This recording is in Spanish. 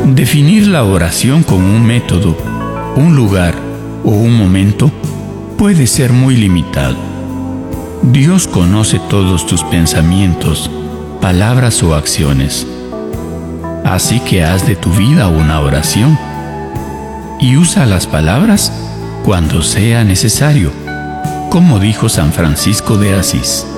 Definir la oración como un método, un lugar o un momento puede ser muy limitado. Dios conoce todos tus pensamientos, palabras o acciones. Así que haz de tu vida una oración y usa las palabras cuando sea necesario, como dijo San Francisco de Asís.